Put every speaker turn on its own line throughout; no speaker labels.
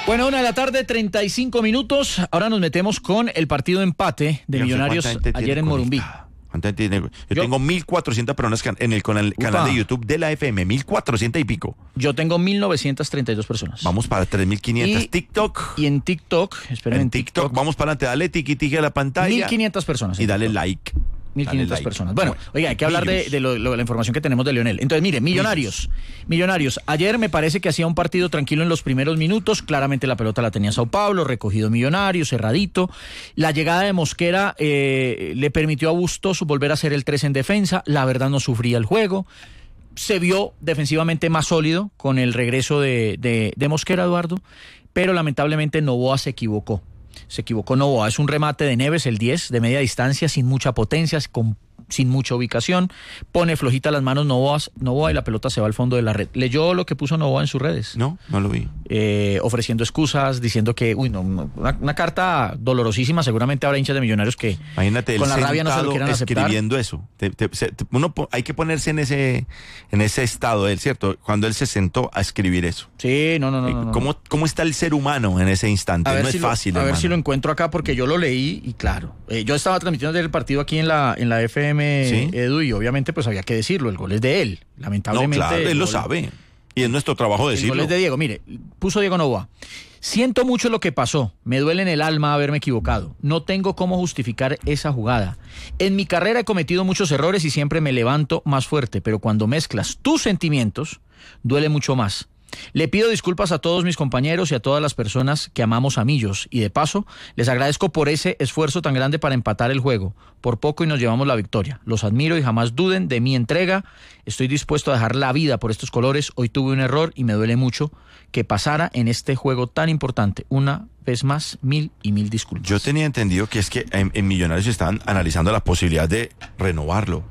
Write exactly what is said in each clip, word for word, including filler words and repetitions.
Bueno, una de la tarde, treinta y cinco minutos. Ahora nos metemos con el partido empate de Millonarios ayer en Morumbí.
Yo, yo tengo mil cuatrocientas personas en el, con el canal de YouTube de la F M, mil cuatrocientas y pico.
Yo tengo mil novecientas treinta y dos personas.
Vamos para tres mil quinientas. TikTok.
Y en TikTok, esperen.
En TikTok, TikTok, vamos para adelante, dale tiqui a la pantalla.
mil quinientas personas.
Y dale like.
mil quinientas like. Personas. Bueno, bueno, oiga, hay que hablar de, de, lo, de la información que tenemos de Lionel. Entonces, mire, Millonarios. Millonarios. Ayer me parece que hacía un partido tranquilo en los primeros minutos. Claramente la pelota la tenía Sao Paulo, recogido Millonarios, cerradito. La llegada de Mosquera eh, le permitió a Bustos volver a hacer el tres en defensa. La verdad no sufría el juego. Se vio defensivamente más sólido con el regreso de, de, de Mosquera, Eduardo. Pero lamentablemente Noboa se equivocó. Se equivocó Noboa, es un remate de Neves, el diez, de media distancia, sin mucha potencia, con, sin mucha ubicación, pone flojita las manos Noboa, Noboa y la pelota se va al fondo de la red. ¿Leyó lo que puso Noboa en sus redes?
No, no lo vi.
Eh, ofreciendo excusas, diciendo que, uy, no, una, una carta dolorosísima, seguramente habrá hinchas de Millonarios que
Imagínate,
con la rabia no se lo quieran
aceptar. Escribiendo
aceptar.
eso, te, te, te, uno hay que ponerse en ese en ese estado de él, ¿cierto? Cuando él se sentó a escribir eso.
Sí, no, no, no. no, no.
¿Cómo, ¿Cómo está el ser humano en ese instante? No
si
es fácil,
lo, A
hermano.
ver si lo encuentro acá, porque yo lo leí y claro, eh, yo estaba transmitiendo el partido aquí en la en la F M, ¿sí? Edu, y obviamente pues había que decirlo, el gol es de él, lamentablemente.
No, claro, él lo sabe. Y es nuestro trabajo decirlo.
El gol es de Diego. Mire, puso Diego Noboa. Siento mucho lo que pasó. Me duele en el alma haberme equivocado. No tengo cómo justificar esa jugada. En mi carrera he cometido muchos errores y siempre me levanto más fuerte, pero cuando mezclas tus sentimientos, duele mucho más. Le pido disculpas a todos mis compañeros y a todas las personas que amamos a Millos, y de paso les agradezco por ese esfuerzo tan grande para empatar el juego. Por poco y nos llevamos la victoria. Los admiro y jamás duden de mi entrega. Estoy dispuesto a dejar la vida por estos colores. Hoy tuve un error y me duele mucho que pasara en este juego tan importante. Una vez más, mil y mil disculpas.
Yo tenía entendido que es que en, en Millonarios estaban analizando la posibilidad de renovarlo.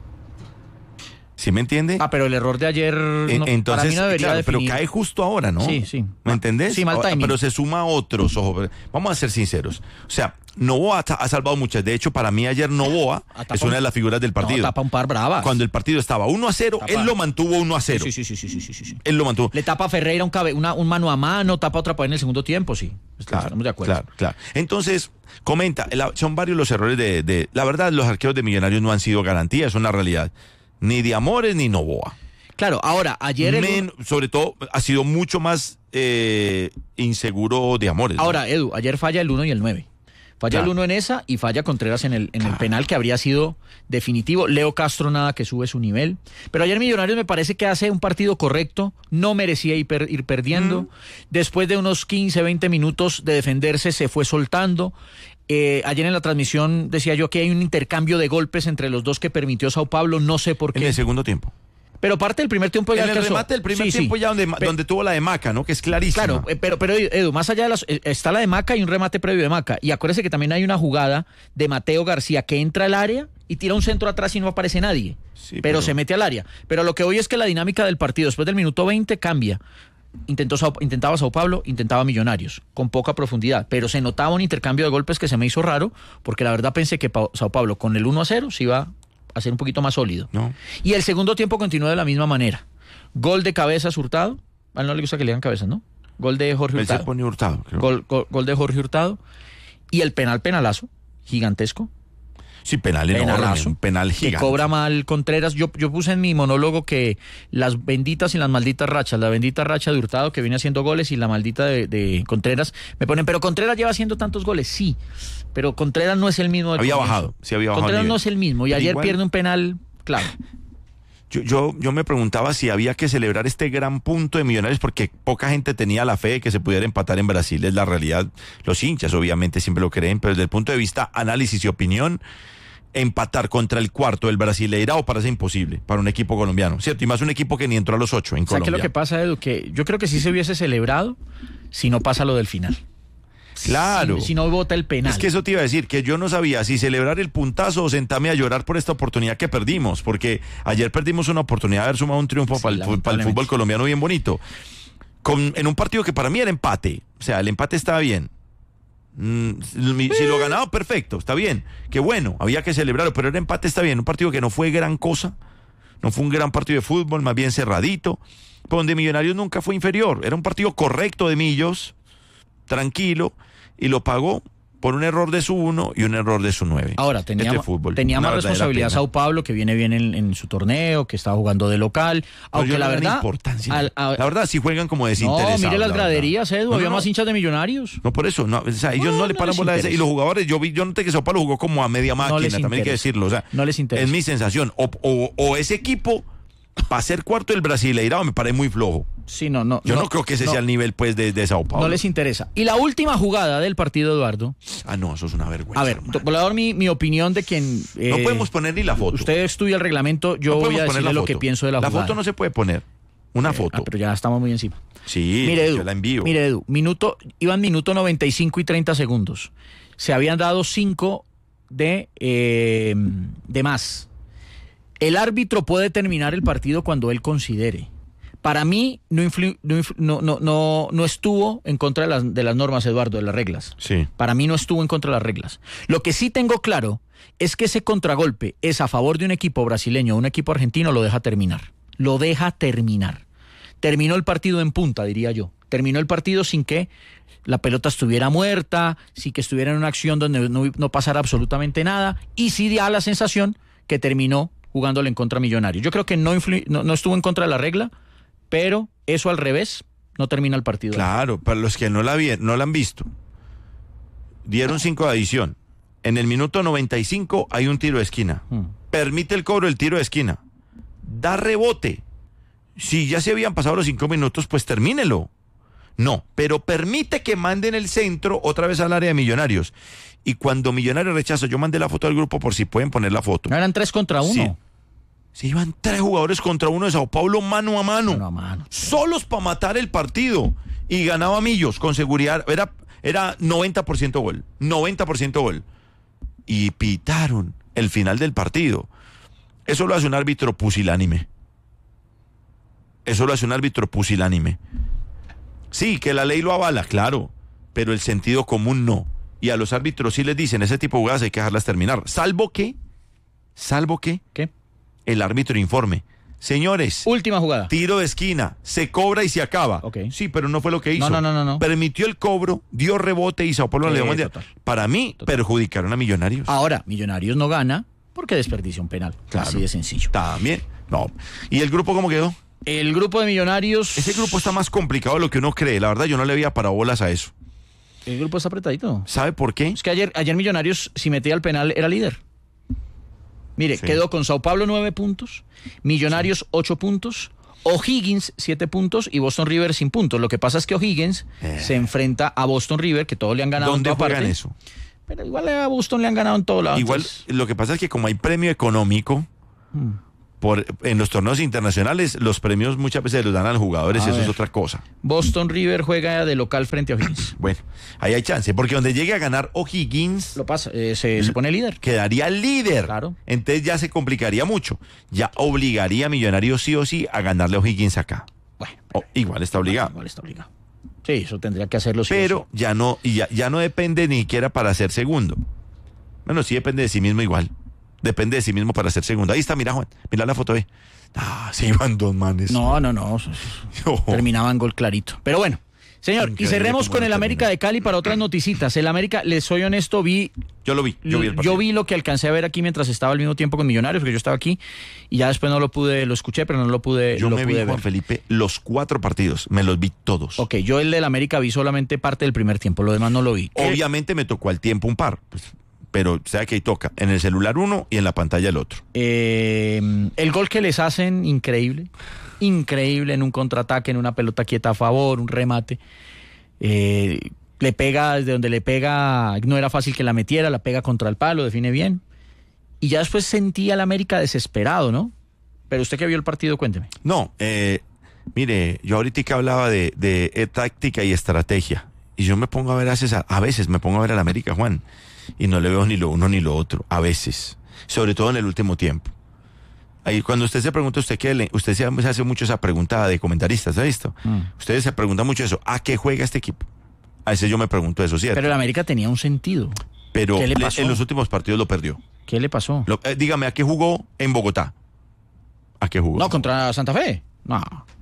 ¿Sí me entiende?
Ah, pero el error de ayer no,
Entonces,
para mí no debería
claro,
definir.
Pero cae justo ahora, ¿no?
Sí, sí.
¿Me entendés?
Sí, mal timing.
Pero se suma a otros, ojo. Vamos a ser sinceros. O sea, Noboa ha salvado muchas. De hecho, para mí ayer Noboa es una de las figuras del partido.
No, tapa un par bravas.
Cuando el partido estaba uno a cero, tapa. Él lo mantuvo uno a cero.
Sí, sí, sí, sí, sí, sí, sí, sí.
Él lo mantuvo.
Le tapa a Ferreira un, cabe, una, un mano a mano, tapa otra para en el segundo tiempo, sí.
Claro,
estamos de acuerdo.
Claro, claro. Entonces, comenta, son varios los errores de, de... La verdad, los arqueros de Millonarios no han sido garantía, es una realidad. Ni de Amores ni Noboa.
Claro, ahora, ayer...
Men, el... Sobre todo, ha sido mucho más eh, inseguro de Amores.
Ahora,
¿no?
Edu, ayer falla el uno y el nueve. Falla claro. el uno en esa y falla Contreras en el, en claro. el penal, que habría sido definitivo. Leo Castro nada que sube su nivel. Pero ayer Millonarios me parece que hace un partido correcto. No merecía ir, per, ir perdiendo. Mm. Después de unos quince, veinte minutos de defenderse, se fue soltando. Eh, ayer en la transmisión decía yo que hay un intercambio de golpes entre los dos que permitió Sao Paulo, no sé por qué.
En el segundo tiempo.
Pero parte del primer tiempo ya
en el
alcanzó.
remate del primer
sí,
tiempo
sí.
ya donde, pero, donde tuvo la de Maca, ¿no? Que es clarísima.
Claro, pero, pero Edu, más allá de las... Está la de Maca y un remate previo de Maca. Y acuérdese que también hay una jugada de Mateo García que entra al área y tira un centro atrás y no aparece nadie. Sí, pero, pero se mete al área. Pero lo que hoy es que la dinámica del partido después del minuto veinte cambia. Intentó, intentaba Sao Paulo, intentaba Millonarios, con poca profundidad, pero se notaba un intercambio de golpes que se me hizo raro, porque la verdad pensé que Sao Paulo con el uno a cero se iba a ser un poquito más sólido.
No.
Y el segundo tiempo continuó de la misma manera. Gol de Cabezas Hurtado, a él no le gusta que le digan Cabezas, ¿no? Gol de Jorge Hurtado.
Él se pone Hurtado. Creo.
Gol, gol, gol de Jorge Hurtado. Y el penal penalazo, gigantesco.
Sí, penal enorme, un penal gigante.
Que cobra mal Contreras. Yo, yo puse en mi monólogo que las benditas y las malditas rachas, la bendita racha de Hurtado que viene haciendo goles y la maldita de, de Contreras, me ponen, pero Contreras lleva haciendo tantos goles, sí, pero Contreras no es el mismo.
Había comienzo. bajado, sí había bajado.
Contreras no es el mismo y ayer igual, pierde un penal, claro.
Yo, yo, yo me preguntaba si había que celebrar este gran punto de Millonarios porque poca gente tenía la fe de que se pudiera empatar en Brasil, es la realidad. Los hinchas obviamente siempre lo creen, pero desde el punto de vista análisis y opinión, empatar contra el cuarto del Brasileirao parece imposible para un equipo colombiano, ¿cierto? Y más un equipo que ni entró a los ocho en Colombia.
¿Sabes qué es lo que pasa, Edu? Que yo creo que sí se hubiese celebrado si no pasa lo del final.
Claro.
Si, si no vota el penal.
Es que eso te iba a decir, que yo no sabía si celebrar el puntazo o sentarme a llorar por esta oportunidad que perdimos, porque ayer perdimos una oportunidad de haber sumado un triunfo sí, para, el, para el fútbol colombiano bien bonito. Con, en un partido que para mí era empate, o sea, el empate estaba bien. Mm, si lo ganaba, perfecto, está bien, qué bueno, había que celebrarlo, pero el empate está bien, un partido que no fue gran cosa, no fue un gran partido de fútbol, más bien cerradito, donde Millonarios nunca fue inferior, era un partido correcto de Millos, tranquilo, y lo pagó por un error de su uno y un error de su nueve.
Ahora, tenía,
este fútbol,
tenía más responsabilidad
pena.
Sao Paulo, que viene bien en, en su torneo, que estaba jugando de local. Aunque
no
la
le dan
verdad.
importancia.
Al, a,
la verdad, sí juegan como desinteresados.
No, mire las graderías, Edu,
no, no,
había
no.
más hinchas de Millonarios.
No, por eso, no, o sea, ellos
no,
no le
no
paran
les
bola a ese.
interesa.
Y los jugadores, yo vi, yo noté que Sao Paulo jugó como a media máquina,
No les
también hay que
interesa.
decirlo. O sea,
No les interesa.
es mi sensación. O, o, o ese equipo, para ser cuarto del Brasileirao, me parece muy flojo.
Sí, no, no.
Yo no,
no
creo que ese
no,
sea el nivel, pues, de, de Sao Paulo.
No les interesa. Y la última jugada del partido, Eduardo.
Ah, no, eso es una vergüenza.
A ver,
hermano.
voy a dar mi, mi opinión de quien. Eh,
No podemos poner ni la foto.
Usted estudia el reglamento, yo
No
voy
podemos
a
poner
decirle
la
lo
foto.
que pienso de la,
la
jugada.
La foto no se puede poner. Una
Eh,
foto.
Ah, pero ya estamos muy encima.
Sí,
mire, Edu,
yo la envío.
Mire, Edu, minuto, iban minuto noventa y cinco y treinta segundos. Se habían dado cinco de, eh, de más. El árbitro puede terminar el partido cuando él considere. Para mí no, influ, no, no, no, no, no estuvo en contra de las, de las normas, Eduardo, de las reglas.
Sí.
Para mí no estuvo en contra de las reglas. Lo que sí tengo claro es que ese contragolpe es a favor de un equipo brasileño o un equipo argentino, lo deja terminar. Lo deja terminar. Terminó el partido en punta, diría yo. Terminó el partido sin que la pelota estuviera muerta, sin que estuviera en una acción donde no, no pasara absolutamente nada, y sí da la sensación que terminó jugándole en contra a Millonarios. Yo creo que no, influ, no, no estuvo en contra de la regla, pero eso al revés no termina el partido.
Claro, para los que no la, vi, no la han visto, dieron cinco de adición. En el minuto noventa y cinco hay un tiro de esquina. Hmm. Permite el cobro del tiro de esquina. Da rebote. Si ya se habían pasado los cinco minutos, pues termínelo. No, pero permite que manden el centro otra vez al área de Millonarios. Y cuando Millonarios rechaza, yo mandé la foto al grupo por si pueden poner la foto.
¿No eran tres contra uno?
Sí. Se iban tres jugadores contra uno de Sao Paulo mano a mano.
Mano a mano.
Solos para matar el partido. Y ganaba Millos con seguridad. Era, era noventa por ciento gol. noventa por ciento gol. Y pitaron el final del partido. Eso lo hace un árbitro pusilánime. Eso lo hace un árbitro pusilánime. Sí, que la ley lo avala, claro. Pero el sentido común no. Y a los árbitros sí les dicen, ese tipo de jugadas hay que dejarlas terminar. Salvo que, salvo que...
¿Qué?
El árbitro informe. Señores,
última jugada.
Tiro de esquina, se cobra y se acaba.
Okay.
Sí, pero no fue lo que hizo.
No, no, no, no.
Permitió el cobro, dio rebote y Sao Paulo le dio mundial. Para mí, total. Perjudicaron a Millonarios.
Ahora, Millonarios no gana porque desperdició un penal.
Claro.
Así de sencillo.
También. No. ¿Y el grupo cómo quedó?
El grupo de Millonarios.
Ese grupo está más complicado de lo que uno cree. La verdad, yo no le había parado bolas a eso.
El grupo está apretadito.
¿Sabe por qué?
Es que ayer, ayer Millonarios, si metía el penal, era líder. Mire, sí. Quedó con Sao Paulo nueve puntos, Millonarios sí. ocho puntos, O'Higgins siete puntos y Boston River sin puntos. Lo que pasa es que O'Higgins eh. se enfrenta a Boston River, que todos le han ganado
¿Dónde
en toda
juegan
parte.
eso?
Pero igual a Boston le han ganado en todo lado.
Igual,
entonces...
lo que pasa es que como hay premio económico, hmm. por, en los torneos internacionales, los premios muchas veces los dan a los jugadores a y eso ver. Es otra cosa.
Boston River juega de local frente a O'Higgins.
Bueno, ahí hay chance, porque donde llegue a ganar O'Higgins...
Lo pasa, eh, se, se pone líder.
Quedaría líder.
Claro.
Entonces ya se complicaría mucho. Ya obligaría a Millonarios sí o sí a ganarle a O'Higgins acá.
Bueno.
Oh, igual está obligado.
Igual está obligado. Sí, eso tendría que hacerlo. Sí
Pero ya no, ya, ya no depende ni siquiera para ser segundo. Bueno, sí depende de sí mismo igual. Depende de sí mismo para ser segundo. Ahí está, mira Juan, mira la foto ahí. Ah, se iban dos manes.
No, no, no. Oh. Terminaban gol clarito. Pero bueno, señor, increíble, y cerremos con el América de Cali para otras noticitas. El América, les soy honesto, vi...
Yo lo vi, yo vi el partido.
Yo vi lo que alcancé a ver aquí mientras estaba al mismo tiempo con Millonarios, porque yo estaba aquí, y ya después no lo pude, lo escuché, pero no lo pude
Yo
lo
me
pude
vi,
ver.
Juan Felipe, los cuatro partidos, me los vi todos.
Ok, yo el del América vi solamente parte del primer tiempo, lo demás no lo vi.
Obviamente me tocó al tiempo un par, pues, pero sabe que ahí toca, en el celular uno y en la pantalla el otro.
Eh, el gol que les hacen, increíble, increíble en un contraataque, en una pelota quieta a favor, un remate. Eh, le pega desde donde le pega, no era fácil que la metiera, la pega contra el palo, define bien. Y ya después sentía al América desesperado, ¿no? Pero usted que vio el partido, cuénteme.
No, eh, mire, yo ahorita hablaba de, de, de táctica y estrategia. Y yo me pongo a ver a veces, a, a veces me pongo a ver al América, Juan, y no le veo ni lo uno ni lo otro, a veces. Sobre todo en el último tiempo. Ahí cuando usted se pregunta, usted qué le, usted se hace mucho esa pregunta de comentaristas, ¿ha visto? Mm. Ustedes se preguntan mucho eso, ¿a qué juega este equipo? A veces yo me pregunto eso, ¿cierto?
Pero el América tenía un sentido.
Pero
¿Qué le pasó?
En los últimos partidos lo perdió.
¿Qué le pasó?
Lo, eh, dígame, ¿a qué jugó en Bogotá? ¿A qué jugó?
No, contra Santa Fe. No.
¿A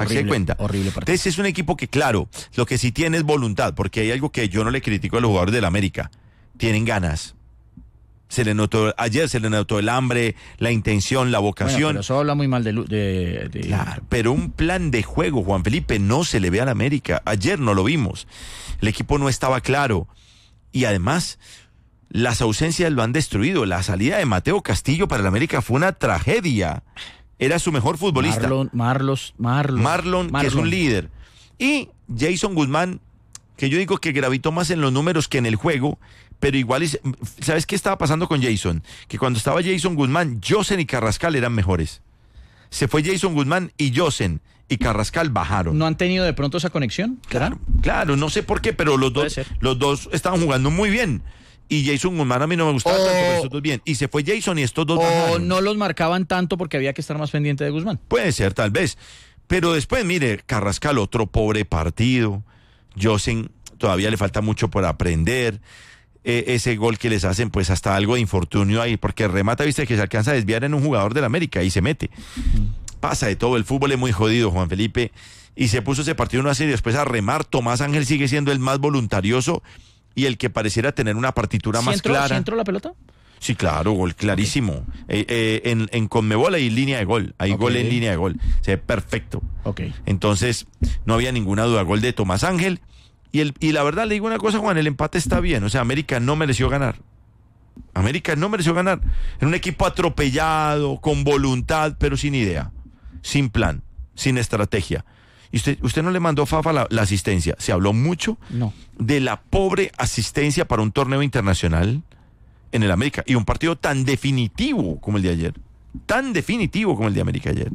Hace
horrible,
cuenta.
Horrible partido.
Entonces es un equipo que, claro, lo que sí tiene es voluntad, porque hay algo que yo no le critico a los jugadores del América. Tienen ganas. Se le notó, ayer se le notó el hambre, la intención, la vocación.
Bueno, pero eso habla muy mal de, de, de...
Claro, pero un plan de juego, Juan Felipe, no se le ve al América. Ayer no lo vimos. El equipo no estaba claro. Y además, las ausencias lo han destruido. La salida de Mateo Castillo para el América fue una tragedia. Era su mejor futbolista.
Marlon, Marlos, Marlon,
Marlon, Marlon, que es un líder. Y Jason Guzmán, que yo digo que gravitó más en los números que en el juego, pero igual, ¿sabes qué estaba pasando con Jason? Que cuando estaba Jason Guzmán, Josen y Carrascal eran mejores. Se fue Jason Guzmán y Josen y Carrascal bajaron.
¿No han tenido de pronto esa conexión?
Claro, claro, no sé por qué, pero los dos, los dos estaban jugando muy bien. Y Jason Guzmán a mí no me gustaba
o,
tanto, pero estos dos bien. Y se fue Jason y estos dos
o
bajaron.
O no los marcaban tanto porque había que estar más pendiente de Guzmán.
Puede ser, tal vez. Pero después, mire, Carrascal, otro pobre partido. Josen todavía le falta mucho por aprender. Eh, ese gol que les hacen, pues hasta algo de infortunio ahí, porque remata, viste, que se alcanza a desviar en un jugador del América y se mete. Pasa de todo, el fútbol es muy jodido, Juan Felipe, y se puso ese partido uno así, y después a remar. Tomás Ángel sigue siendo el más voluntarioso y el que pareciera tener una partitura
¿Sí
más
entró,
clara.
¿Sí entró la pelota?
Sí, claro, gol clarísimo. Okay. Eh, eh, en, en Conmebol hay línea de gol, hay okay. gol en línea de gol, se ve perfecto.
Okay.
Entonces, no había ninguna duda, gol de Tomás Ángel. Y, el, y la verdad, le digo una cosa, Juan, el empate está bien. O sea, América no mereció ganar. América no mereció ganar. Era un equipo atropellado, con voluntad, pero sin idea, sin plan, sin estrategia. Y usted, usted no le mandó a Fafa la, la asistencia. Se habló mucho
no.
de la pobre asistencia para un torneo internacional en el América. Y un partido tan definitivo como el de ayer. Tan definitivo como el de América ayer.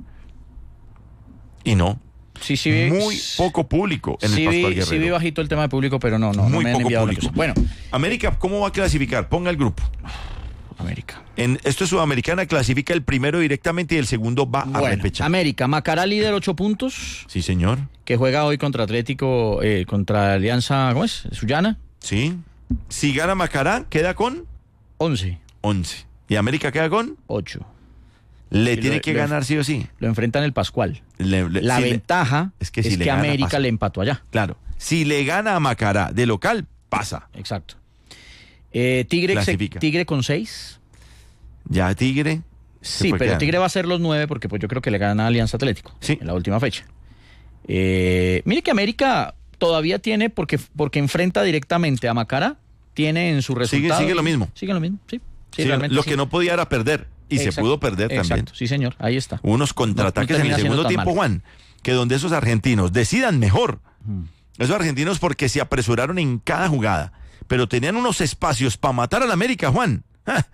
Y no.
Sí, sí, vi,
muy poco público en
sí,
el Pascual Guerrero.
Sí vi bajito el tema de público, pero no, no,
muy
no me han
poco
enviado
público.
Bueno,
América, ¿cómo va a clasificar? Ponga el grupo.
América.
En esto es Sudamericana, clasifica el primero directamente y el segundo va
bueno,
a repechar.
América, Macará líder ocho puntos.
Sí, señor.
Que juega hoy contra Atlético, eh, contra Alianza, ¿cómo es? Sullana.
Sí. Si gana Macará, queda con
once.
once. Y América queda con
ocho.
Le
y
tiene
lo,
que
lo,
ganar sí o sí.
Lo enfrentan el Pascual.
Le, le,
la
si
ventaja
le, es que,
es
si
que
le gana,
América
pasa.
le empató allá.
Claro. Si le gana a Macará de local, pasa.
Exacto. Eh, Tigre, se, Tigre con seis.
Ya Tigre.
Sí, pero quedando. Tigre va a ser los nueve porque pues yo creo que le gana a Alianza Atlético.
Sí.
En la última fecha. Eh, mire que América todavía tiene, porque, porque enfrenta directamente a Macará, tiene en su resultado.
Sigue, sigue lo mismo.
Sigue lo mismo, sí. sí,
sí lo
sí.
que no podía era perder. Y exacto, se pudo perder
exacto,
también.
Sí, señor, ahí está.
Unos contraataques no, no en el segundo tiempo, mal. Juan, que donde esos argentinos decidan mejor. Hmm. Esos argentinos porque se apresuraron en cada jugada, pero tenían unos espacios para matar al América, Juan. ¡Ja!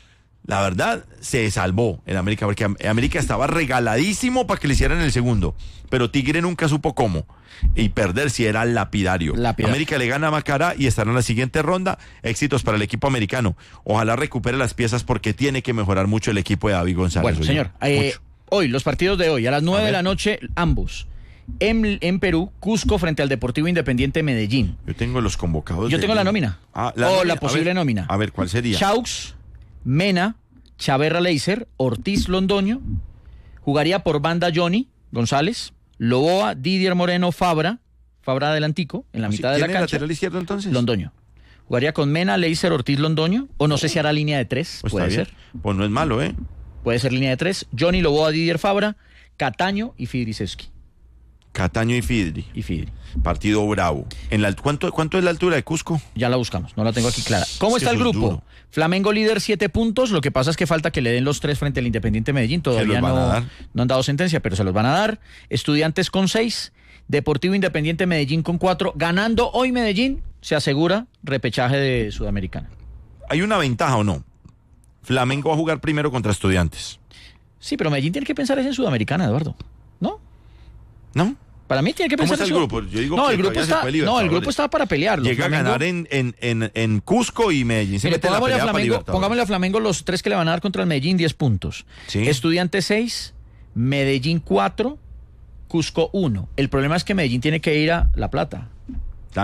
La verdad, se salvó en América, porque América estaba regaladísimo para que le hicieran el segundo, pero Tigre nunca supo cómo. Y perder si era lapidario.
lapidario.
América le gana a Macará y estará en la siguiente ronda. Éxitos para el equipo americano. Ojalá recupere las piezas porque tiene que mejorar mucho el equipo de David González.
Bueno, señor, eh, hoy, los partidos de hoy, a las nueve de la noche, ambos. En, en Perú, Cusco frente al Deportivo Independiente Medellín.
Yo tengo los convocados.
Yo tengo
de...
la nómina.
Ah, la
o
nómina.
la posible
a ver,
nómina.
A ver, ¿cuál sería?
Chaux, Mena, Chaverra Leiser, Ortiz Londoño. Jugaría por banda Johnny González, Loboa, Didier Moreno, Fabra. Fabra adelantico, en la mitad de la cancha.
¿Lateral izquierdo entonces?
Londoño. Jugaría con Mena, Leiser, Ortiz, Londoño. O no sé si hará línea de tres.
Pues
puede ser.
Pues no es malo, ¿eh?
Puede ser línea de tres. Johnny, Loboa, Didier, Fabra, Cataño y Fidrisewski.
Cataño y Fidri.
Y Fidri.
Partido bravo. En la, ¿cuánto, ¿Cuánto es la altura de Cusco?
Ya la buscamos, no la tengo aquí clara. ¿Cómo
es
está el grupo?
Duro.
Flamengo líder, siete puntos. Lo que pasa es que falta que le den los tres frente al Independiente Medellín. Todavía no, no han dado sentencia, pero se los van a dar. Estudiantes con seis. Deportivo Independiente Medellín con cuatro. Ganando hoy Medellín, se asegura repechaje de Sudamericana.
¿Hay una ventaja o no? Flamengo va a jugar primero contra Estudiantes.
Sí, pero Medellín tiene que pensar es en Sudamericana, Eduardo. ¿No?
¿No?
Para mí tiene que pensar.
¿Cómo está el grupo? Yo digo
no,
que
el grupo está, no, el grupo está para pelear.
Llega
Flamengo,
a ganar en, en, en, en Cusco y Medellín. Se
mire,
mete
pongámosle,
la
a Flamengo, pongámosle a Flamengo los tres que le van a dar contra el Medellín, diez puntos.
¿Sí?
Estudiantes seis, Medellín cuatro, Cusco uno. El problema es que Medellín tiene que ir a La Plata.
Claro.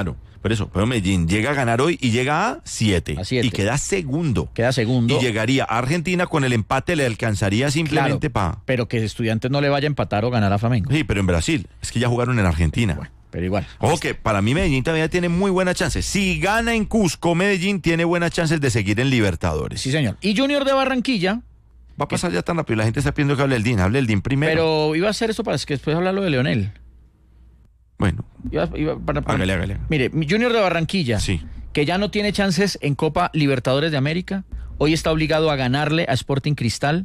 Por eso, pero Medellín llega a ganar hoy y llega a siete.
A siete.
Y queda segundo.
Queda segundo.
Y llegaría a Argentina con el empate, le alcanzaría simplemente
claro,
para...
Pero que Estudiantes no le vaya a empatar o ganar a Flamengo.
Sí, pero en Brasil. Es que ya jugaron en Argentina.
Bueno, pero igual.
Ojo que para mí Medellín todavía tiene muy buenas chances. Si gana en Cusco, Medellín tiene buenas chances de seguir en Libertadores.
Sí, señor. Y Junior de Barranquilla...
Va a pasar ya tan rápido. La gente está pidiendo que hable el D I N. Hable el D I N primero.
Pero iba a hacer eso para que después hablarlo de Leonel.
Bueno.
Iba, iba para, para,
hágale, hágale.
Mire, Junior de Barranquilla,
sí.
que ya no tiene chances en Copa Libertadores de América, hoy está obligado a ganarle a Sporting Cristal,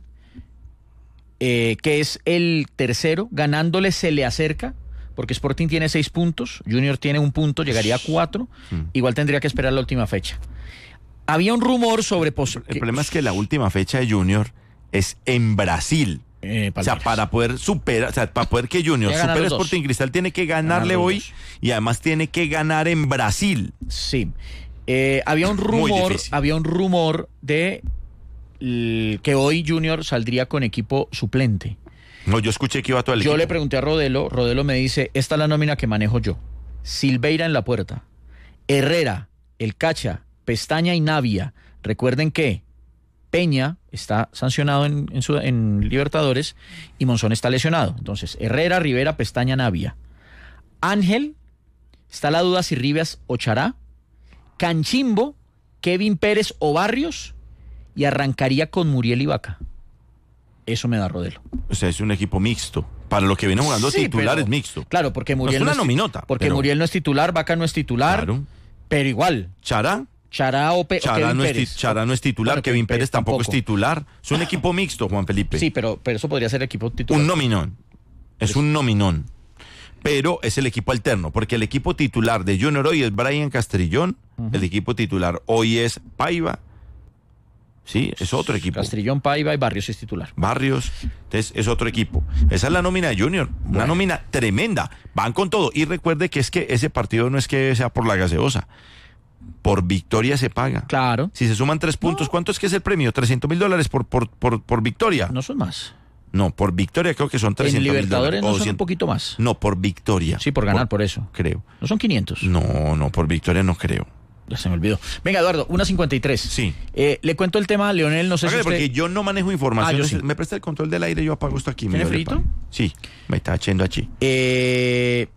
eh, que es el tercero. Ganándole se le acerca, porque Sporting tiene seis puntos, Junior tiene un punto, llegaría a cuatro. Mm. Igual tendría que esperar la última fecha. Había un rumor sobre... Pos-
el
que,
problema es que la última fecha de Junior es en Brasil.
Eh,
o sea, para poder superar, o sea, para poder que Junior supere a Sporting Cristal tiene que ganarle hoy dos. Y además tiene que ganar en Brasil.
Sí. Eh, había un rumor, había un rumor de l- que hoy Junior saldría con equipo suplente.
No, yo escuché que iba todo el
Yo
equipo.
le pregunté a Rodelo, Rodelo me dice, esta es la nómina que manejo yo. Silveira en la puerta, Herrera, El Cacha, Pestaña y Navia. Recuerden que Peña está sancionado en, en, su, en Libertadores y Monzón está lesionado. Entonces, Herrera, Rivera, Pestaña, Navia. Ángel, está la duda si Rivas o Chará. Canchimbo, Kevin Pérez o Barrios. Y arrancaría con Muriel y Vaca. Eso me da Rodelo.
O sea, es un equipo mixto. Para lo que viene jugando sí, titular es mixto.
Claro, porque Muriel
no
no
es una
es,
nominota.
Porque
pero...
Muriel no es titular, Vaca no es titular. Claro. Pero igual.
¿Chará?
Chará o, Pe-
Chará,
o Kevin
no
Pérez.
Es Chará no es titular, bueno, Kevin Pérez, Pérez tampoco, tampoco es titular. Es un equipo mixto, Juan Felipe.
Sí, pero, pero eso podría ser equipo titular.
Un nominón. Es un nominón. Pero es el equipo alterno, porque el equipo titular de Junior hoy es Brian Castrillón. Uh-huh. El equipo titular hoy es Paiva. Sí, es otro equipo.
Castrillón, Paiva y Barrios es titular.
Barrios, entonces es otro equipo. Esa es la nómina de Junior, bueno. Una nómina tremenda. Van con todo. Y recuerde que es que ese partido no es que sea por la gaseosa. Por victoria se paga.
Claro.
Si se suman tres puntos, no. ¿Cuánto es que es el premio? trescientos mil dólares por, por, por, por victoria.
No son más.
No, por victoria creo que son trescientos mil dólares.
En Libertadores no son un poquito más.
No, por victoria.
Sí, por ganar, por, por eso.
Creo.
¿No son quinientos?
No, no, por victoria no creo.
Ya se me olvidó. Venga, Eduardo, una cincuenta y tres.
Sí.
Eh, le cuento el tema, Leonel, no sé
Hágale,
si usted...
porque yo no manejo información.
Ah, yo sí.
Me presta el control del aire, yo apago esto aquí.
¿Tiene frito?
Sí, me está echando aquí.
Eh...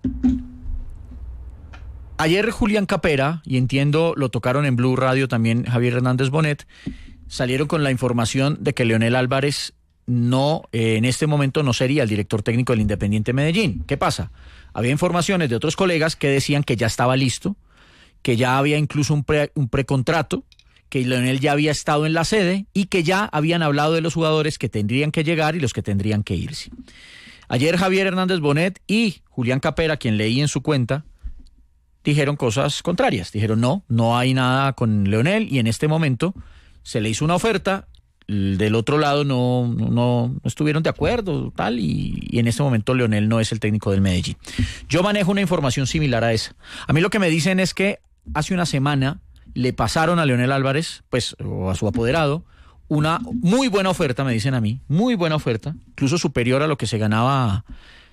Ayer Julián Capera, y entiendo lo tocaron en Blue Radio también Javier Hernández Bonet, salieron con la información de que Leonel Álvarez no, eh, en este momento no sería el director técnico del Independiente Medellín. ¿Qué pasa? Había informaciones de otros colegas que decían que ya estaba listo, que ya había incluso un, pre, un precontrato, que Leonel ya había estado en la sede y que ya habían hablado de los jugadores que tendrían que llegar y los que tendrían que irse. Ayer Javier Hernández Bonet y Julián Capera, quien leí en su cuenta, dijeron cosas contrarias. Dijeron no, no hay nada con Leonel y en este momento se le hizo una oferta, del otro lado no, no, no estuvieron de acuerdo tal y, y en este momento Leonel no es el técnico del Medellín. Yo manejo una información similar a esa. A mí lo que me dicen es que hace una semana le pasaron a Leonel Álvarez, pues, o a su apoderado, una muy buena oferta, me dicen a mí, muy buena oferta, incluso superior a lo que se ganaba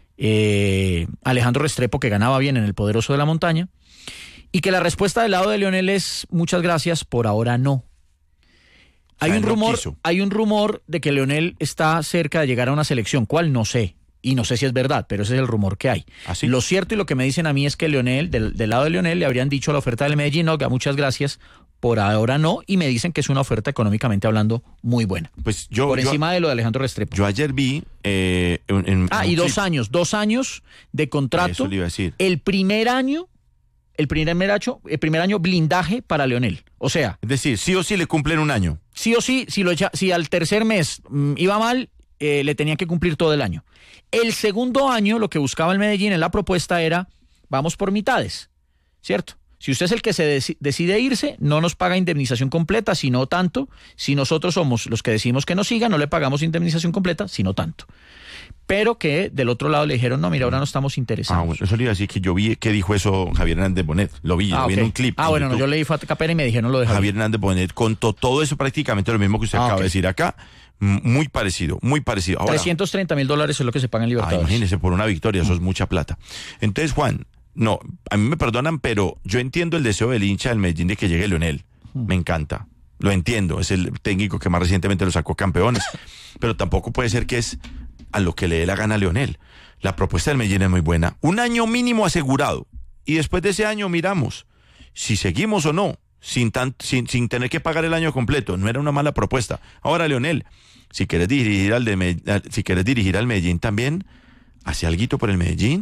eh, Alejandro Restrepo, que ganaba bien en el Poderoso de la Montaña, y que la respuesta del lado de Leonel es muchas gracias, por ahora no. Hay un rumor, hay un rumor de que Leonel está cerca de llegar a una selección, ¿cuál? No sé. Y no sé si es verdad, pero ese es el rumor que hay.
¿Ah, sí?
Lo cierto y lo que me dicen a mí es que Leonel, del, del lado de Leonel, le habrían dicho a la oferta del Medellín, no, muchas gracias, por ahora no, y me dicen que es una oferta económicamente hablando muy buena.
Pues yo,
por
yo,
encima de lo de Alejandro Restrepo.
Yo ayer vi... Eh, en, en,
ah, y dos clip. años, dos años de contrato.
Eso le iba a decir.
El primer año... El primer, año, el primer año blindaje para Leonel. O sea...
Es decir, sí o sí le cumplen un año.
Sí o sí, si, lo echa, si al tercer mes mmm, iba mal, eh, le tenían que cumplir todo el año. El segundo año, lo que buscaba el Medellín en la propuesta era, vamos por mitades, ¿cierto? Si usted es el que se dec- decide irse, no nos paga indemnización completa, sino tanto. Si nosotros somos los que decimos que nos siga, no le pagamos indemnización completa, sino tanto. Pero que del otro lado le dijeron, no, mira, ahora no estamos interesados.
Ah, bueno, eso le iba a decir que yo vi que dijo eso Javier Hernández Bonet. Lo vi,
ah,
lo vi
okay.
en un clip.
Ah, bueno, no, yo leí Fat Capera y me dijeron lo de Javier.
Javier Hernández Bonet contó todo eso prácticamente lo mismo que usted ah, acaba okay. de decir acá. Muy parecido, muy parecido. Ahora,
trescientos treinta mil dólares es lo que se paga en Libertadores.
Ah, imagínese, por una victoria, eso es mucha plata. Entonces, Juan, no, a mí me perdonan, pero yo entiendo el deseo del hincha del Medellín de que llegue Leonel. Me encanta. Lo entiendo. Es el técnico que más recientemente lo sacó campeones. Pero tampoco puede ser que es a lo que le dé la gana a Leonel. La propuesta del Medellín es muy buena. Un año mínimo asegurado. Y después de ese año miramos si seguimos o no, sin, tan, sin, sin tener que pagar el año completo. No era una mala propuesta. Ahora, Leonel, si quieres dirigir al, de, si quieres dirigir al Medellín también, hace alguito por el Medellín.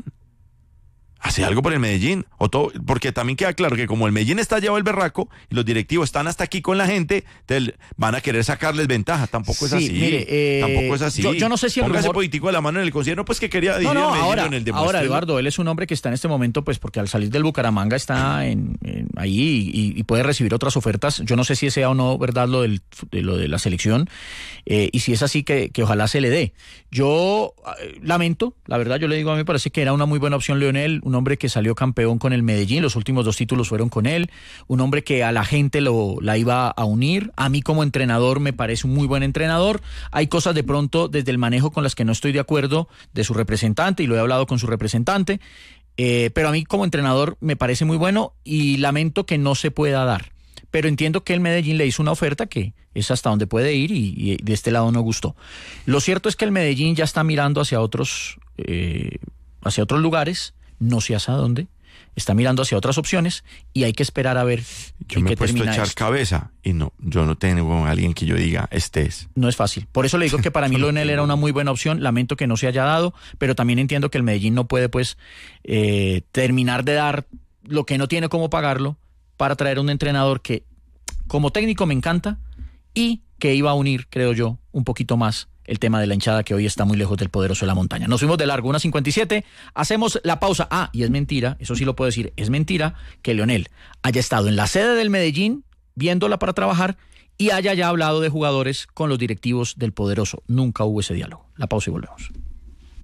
Hace algo por el Medellín, o todo, porque también queda claro que como el Medellín está llevado el berraco y los directivos están hasta aquí con la gente, van a querer sacarles ventaja. Tampoco es
sí,
así.
Mire, eh,
tampoco es así.
Yo, yo no sé si el
Póngase
rumor...
político de la mano en el concierto, pues que quería dirigir
no, no,
al Medellín
ahora,
en el de
ahora, Eduardo, él es un hombre que está en este momento, pues porque al salir del Bucaramanga está en, en ahí y, y puede recibir otras ofertas. Yo no sé si sea o no verdad lo, del, de, lo de la selección, eh, y si es así, que, que ojalá se le dé. Yo eh, lamento, la verdad, yo le digo, a mí me parece que era una muy buena opción Leonel, un hombre que salió campeón campeón con el Medellín, los últimos dos títulos fueron con él, un hombre que a la gente lo, la iba a unir. A mí como entrenador me parece un muy buen entrenador. Hay cosas de pronto desde el manejo con las que no estoy de acuerdo de su representante, y lo he hablado con su representante, eh, pero a mí como entrenador me parece muy bueno y lamento que no se pueda dar. Pero entiendo que el Medellín le hizo una oferta que es hasta donde puede ir y, y de este lado no gustó. Lo cierto es que el Medellín ya está mirando hacia otros, eh, hacia otros lugares, no sé hacia dónde. Está mirando hacia otras opciones y hay que esperar a ver
yo
en
me
qué
he puesto a echar
esto.
cabeza y no, yo no tengo a alguien que yo diga, este es.
No es fácil. Por eso le digo que para mí Leonel era una muy buena opción. Lamento que no se haya dado, pero también entiendo que el Medellín no puede pues eh, terminar de dar lo que no tiene cómo pagarlo para traer un entrenador que como técnico me encanta y que iba a unir, creo yo, un poquito más el tema de la hinchada que hoy está muy lejos del poderoso de la montaña. Nos fuimos de largo, una cincuenta y siete, hacemos la pausa. Ah, y es mentira, eso sí lo puedo decir, es mentira que Leonel haya estado en la sede del Medellín viéndola para trabajar y haya ya hablado de jugadores con los directivos del poderoso. Nunca hubo ese diálogo. La pausa y volvemos.